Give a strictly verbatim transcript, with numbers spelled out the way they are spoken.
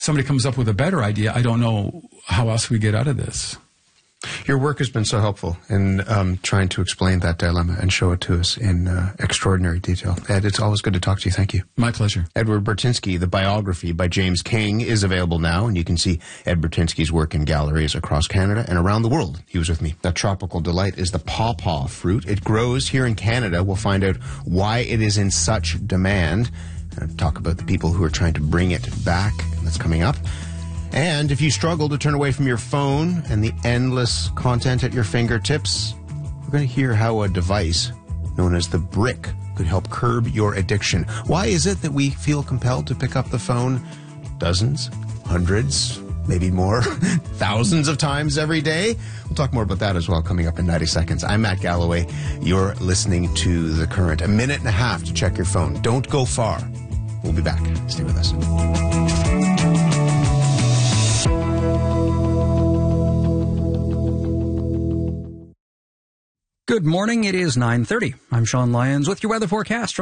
somebody comes up with a better idea, I don't know how else we get out of this. Your work has been so helpful in um, trying to explain that dilemma and show it to us in uh, extraordinary detail. Ed, it's always good to talk to you. Thank you. My pleasure. Edward Burtynsky, the biography by James King, is available now, and you can see Ed Burtynsky's work in galleries across Canada and around the world. He was with me. That tropical delight is the pawpaw fruit. It grows here in Canada. We'll find out why it is in such demand. Uh, talk about the people who are trying to bring it back. That's coming up. And if you struggle to turn away from your phone and the endless content at your fingertips, we're going to hear how a device known as the Brick could help curb your addiction. Why is it that we feel compelled to pick up the phone dozens, hundreds, maybe more, thousands of times every day? We'll talk more about that as well coming up in ninety seconds. I'm Matt Galloway. You're listening to The Current. A minute and a half to check your phone. Don't go far. We'll be back. Stay with us. Good morning. It is nine thirty. I'm Sean Lyons with your weather forecast.